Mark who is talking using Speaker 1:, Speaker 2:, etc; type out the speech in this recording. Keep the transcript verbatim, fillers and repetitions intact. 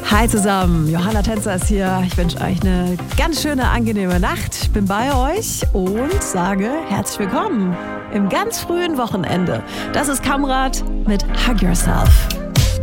Speaker 1: Hi zusammen, Johanna Tänzer ist hier. Ich wünsche euch eine ganz schöne, angenehme Nacht. Ich bin bei euch und sage herzlich willkommen im ganz frühen Wochenende. Das ist Kamrat mit Hug Yourself.